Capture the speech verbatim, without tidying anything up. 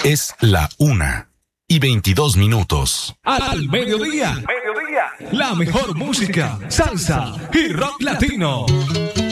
Es la una y veintidós minutos. Al mediodía. Mediodía. La mejor música, salsa y rock latino.